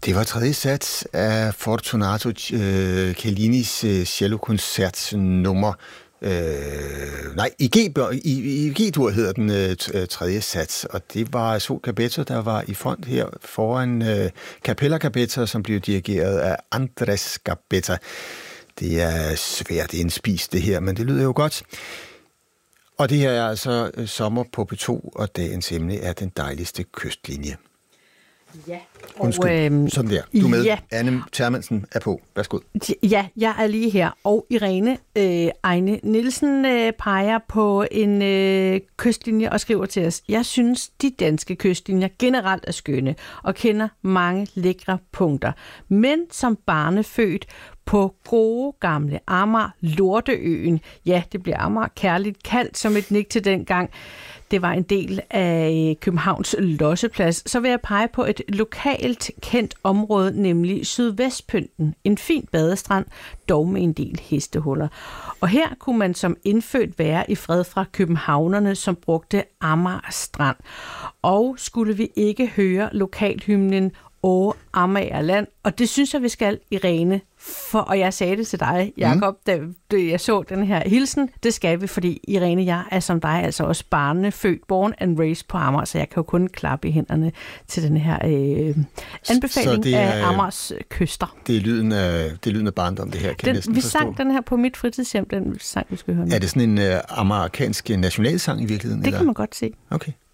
Det var tredje sats af Fortunato Cellinis cellokoncert nummer i G-dur hedder den tredje sats, og det var Sol Capetto, der var i front her foran Capella Capetta, som blev dirigeret af Andres Capetta. Det er svært indspist det her, men det lyder jo godt. Og det her er altså Sommer på P2, og dagens emne er den dejligste kystlinje. Ja. Undskyld, sådan der. Du er med. Ja. Anne Thermansen er på. Værsgo. Ja, jeg er lige her. Og Irene Ejne Nielsen peger på en kystlinje og skriver til os: Jeg synes, de danske kystlinjer generelt er skønne og kender mange lækre punkter. Men som barnefødt på gode gamle Amager, Lorteøen, ja, det bliver Amager kærligt kaldt som et nik til dengang, det var en del af Københavns losseplads, så vil jeg pege på et lokalt kendt område, nemlig Sydvestpynten. En fin badestrand, dog med en del hestehuller. Og her kunne man som indfødt være i fred fra københavnerne, som brugte Amager Strand. Og skulle vi ikke høre lokalhymnen Åh, Amagerland, og det synes jeg, vi skal, Irene. Og jeg sagde det til dig, Jakob, da jeg så den her hilsen. Det skal vi, fordi Irene, jeg er som dig altså også barnefødt, born and raised på Amager, så jeg kan jo kun klappe i hænderne til den her anbefaling af Amagers kyster. Det er lyden af barndom, det her, kan jeg næsten vi forstå. sang den her på mit fritidshjem, den sang, vi skal høre nu. Er det sådan en amerikansk nationalsang i virkeligheden? Det kan man godt se. Okay.